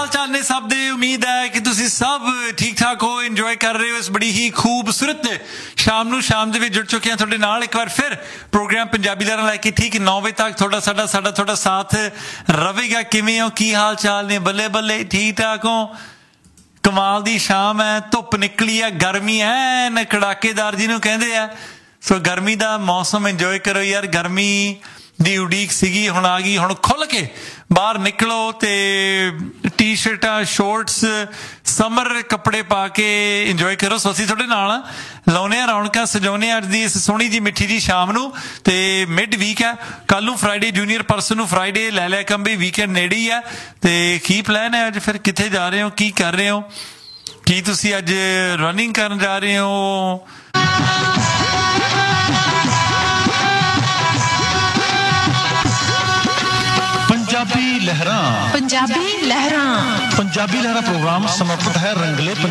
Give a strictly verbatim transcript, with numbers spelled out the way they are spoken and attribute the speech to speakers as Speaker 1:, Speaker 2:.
Speaker 1: ਚਾਲ ਨੇ ਸਭ ਦੇ ਉਮੀਦ ਹੈ ਕਿ ਤੁਸੀਂ ਸਭ ਠੀਕ ਠਾਕ ਹੋ ਇੰਜੋਏ ਕਰ ਰਹੇ ਹੋ ਇਸ ਬੜੀ ਹੀ ਖੂਬਸੂਰਤ ਸ਼ਾਮ ਨੂੰ ਸ਼ਾਮ ਦੇ ਵਿੱਚ ਜੁੜ ਚੁੱਕੇ ਹਾਂ ਤੁਹਾਡੇ ਨਾਲ ਇੱਕ ਵਾਰ ਫਿਰ ਪ੍ਰੋਗਰਾਮ ਪੰਜਾਬੀ ਲਹਿਰਾਂ ਲੈ ਕੇ ਠੀਕ ਨੌ ਵਜੇ ਤੱਕ ਤੁਹਾਡਾ ਸਾਡਾ ਸਾਡਾ ਤੁਹਾਡਾ ਸਾਥ ਰਹੇਗਾ। ਕਿਵੇਂ ਹੋ, ਕੀ ਹਾਲ ਚਾਲ ਨੇ? ਬੱਲੇ ਬੱਲੇ, ਠੀਕ ਠਾਕ ਹੋ? ਕਮਾਲ ਦੀ ਸ਼ਾਮ ਹੈ, ਧੁੱਪ ਨਿਕਲੀ ਹੈ, ਗਰਮੀ ਐ ਕੜਾਕੇਦਾਰ ਜਿਹਨੂੰ ਕਹਿੰਦੇ ਆ। ਸੋ ਗਰਮੀ ਦਾ ਮੌਸਮ ਇੰਜੋਏ ਕਰੋ ਯਾਰ। ਗਰਮੀ ਦੀ ਉਡੀਕ ਸੀਗੀ, ਹੁਣ ਆ ਗਈ। ਹੁਣ ਖੁੱਲ ਕੇ ਬਾਹਰ ਨਿਕਲੋ ਤੇ ਟੀ ਸ਼ਰਟਾਂ ਸ਼ੋਰਟਸ ਸਮਰ ਕੱਪੜੇ ਪਾ ਕੇ ਇੰਜੋਏ ਕਰੋ। ਸੋ ਅਸੀਂ ਤੁਹਾਡੇ ਨਾਲ ਲਾਉਨੇ ਆ ਰੌਣਕਾਂ, ਸਜਾਉਨੇ ਆ ਅੱਜ ਦੀ ਇਸ ਸੋਹਣੀ ਜੀ ਮਿੱਠੀ ਜੀ ਸ਼ਾਮ ਨੂੰ। ਤੇ ਮਿਡ ਵੀਕ ਹੈ, ਕੱਲ ਨੂੰ ਫਰਾਈਡੇ ਜੂਨੀਅਰ ਪਰਸਨ ਨੂੰ ਫਰਾਈਡੇ ਲੈ ਲਿਆ ਕੰਮ ਵੀ, ਵੀਕਐਂਡ ਨੇੜੇ ਹੀ ਹੈ। ਤੇ ਕੀ ਪਲਾਨ ਹੈ ਅੱਜ ਫਿਰ? ਕਿੱਥੇ ਜਾ ਰਹੇ ਹੋ? ਕੀ ਕਰ ਰਹੇ ਹੋ? ਕੀ ਤੁਸੀਂ ਅੱਜ ਰਨਿੰਗ ਕਰਨ ਜਾ ਰਹੇ ਹੋ?
Speaker 2: पंजाबी लहरां
Speaker 3: पंजाबी लहरां
Speaker 2: पंजाबी लहरां प्रोग्राम समर्पित है रंगले